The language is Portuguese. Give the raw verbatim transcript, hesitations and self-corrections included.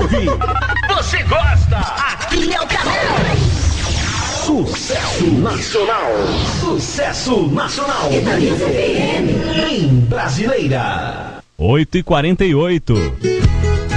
ouve, você gosta. Aqui é o canal. Sucesso nacional. Sucesso nacional. Bem brasileira. oito e quarenta e oito.